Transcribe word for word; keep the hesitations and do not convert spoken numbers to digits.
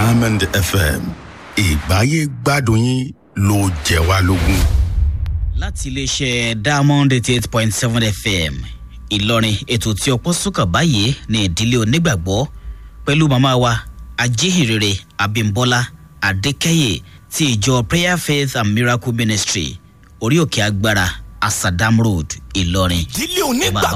Diamond F M ìgbáyé gbádùn yín ló jẹ wá lógún. láti iléeṣẹ́ Diamond eighty eight point seven F M Ìlọrin, ètò tí ọpọ́ sùkà báyìí ní ìdílé onígbàgbọ́ pẹ̀lú màmá wa Ajíhìnrere Abímbọ́lá Adékẹ́yè ti ìjọ Prayer Faith and Miracle Ministry orí òkè agbára Asadam Road Ìlọrin. ìdílé onígbàgbọ́.